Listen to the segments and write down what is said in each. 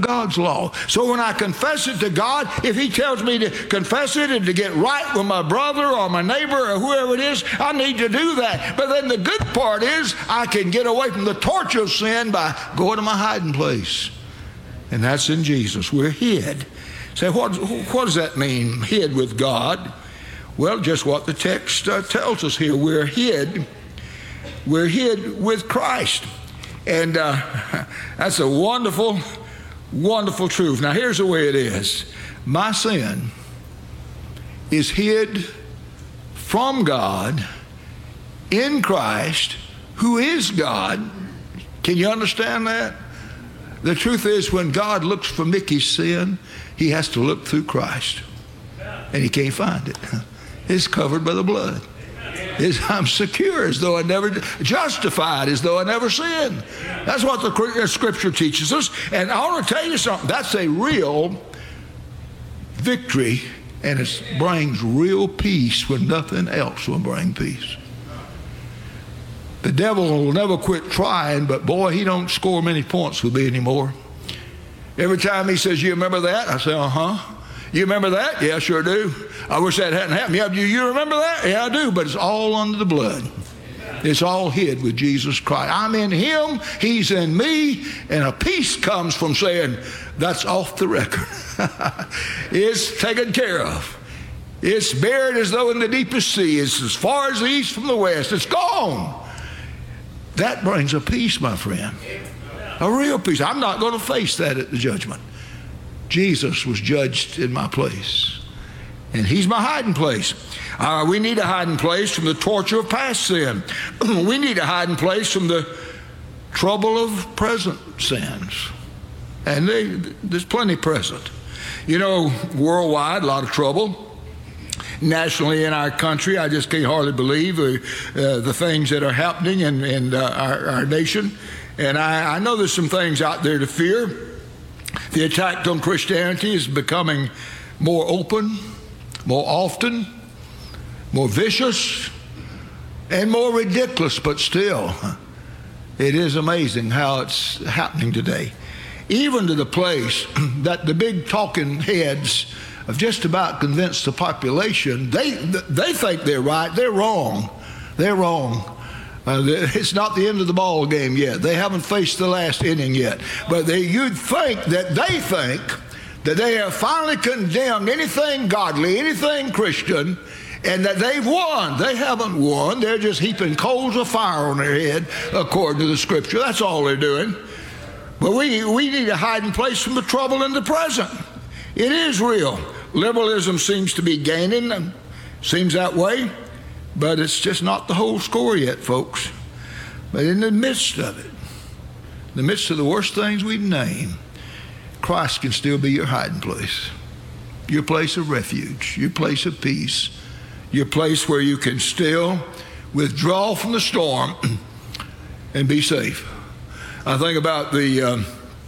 God's law. So when I confess it to God, if he tells me to confess it and to get right with my brother or my neighbor or whoever it is, I need to do that. But then the good part is I can get away from the torture of sin by going to my hiding place. And that's in Jesus. We're hid. Say, what does that mean, hid with God? Well, just what the text tells us here. We're hid. We're hid with Christ. And that's a wonderful, wonderful truth. Now, here's the way it is. My sin is hid from God in Christ, who is God. Can you understand that? The truth is, when God looks for Mickey's sin, he has to look through Christ. And he can't find it. It's covered by the blood. I'm secure as though I never, justified as though I never sinned. That's what the Scripture teaches us. And I want to tell you something. That's a real victory, and it brings real peace when nothing else will bring peace. The devil will never quit trying, but boy, he don't score many points with me anymore. Every time he says, "You remember that?" I say, "Uh-huh." "You remember that?" "Yeah, I sure do." "I wish that hadn't happened." "Yeah, do you remember that?" "Yeah, I do." But it's all under the blood. It's all hid with Jesus Christ. I'm in him, he's in me, and a peace comes from saying, that's off the record. It's taken care of. It's buried as though in the deepest sea. It's as far as the east from the west. It's gone. That brings a peace, my friend. A real peace. I'm not going to face that at the judgment. Jesus was judged in my place, and he's my hiding place. We need a hiding place from the torture of past sin. We need a hiding place from the trouble of present sins. And there's plenty present. You know, worldwide, a lot of trouble. Nationally in our country, I just can't hardly believe the things that are happening in our nation. And I know there's some things out there to fear. The attack on Christianity is becoming more open, more often, more vicious, and more ridiculous, but still, it is amazing how it's happening today. Even to the place that the big talking heads have just about convinced the population, they think they're right. They're wrong. They're wrong. It's not the end of the ball game yet. They haven't faced the last inning yet. But you'd think that they have finally condemned anything godly, anything Christian, and that they've won. They haven't won. They're just heaping coals of fire on their head, according to the Scripture. That's all they're doing. But we need a hiding place from the trouble in the present. It is real. Liberalism seems to be gaining. Seems that way. But it's just not the whole score yet, folks. But in the midst of it, in the midst of the worst things we name, Christ can still be your hiding place, your place of refuge, your place of peace, your place where you can still withdraw from the storm and be safe. I think about the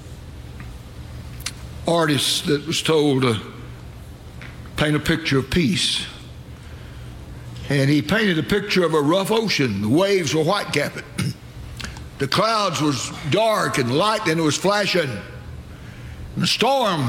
artist that was told to paint a picture of peace. And he painted a picture of a rough ocean. The waves were white-capped. The clouds was dark and light, and it was flashing. And the storm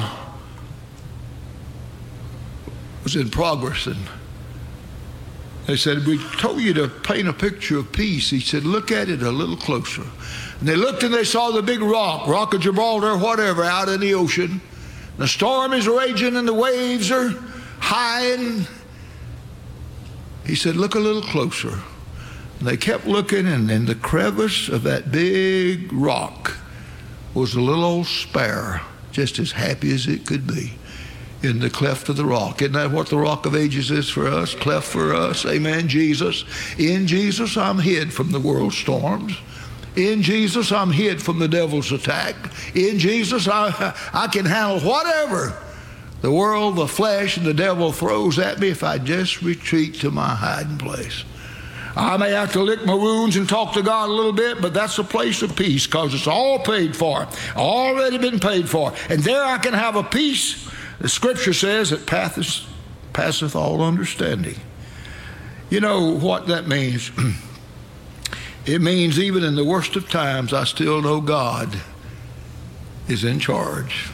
was in progress. And they said, "We told you to paint a picture of peace." He said, "Look at it a little closer." And they looked and they saw the big rock of Gibraltar, whatever, out in the ocean. The storm is raging and the waves are high. And he said, "Look a little closer." And they kept looking, and in the crevice of that big rock was a little old sparrow, just as happy as it could be, in the cleft of the rock. Isn't that what the Rock of Ages is for us? Cleft for us. Amen. Jesus. In Jesus, I'm hid from the world's storms. In Jesus, I'm hid from the devil's attack. In Jesus, I can handle whatever the world, the flesh, and the devil throws at me if I just retreat to my hiding place. I may have to lick my wounds and talk to God a little bit, but that's a place of peace because it's all paid for, already been paid for. And there I can have a peace, the Scripture says, that passeth all understanding. You know what that means? It means even in the worst of times, I still know God is in charge.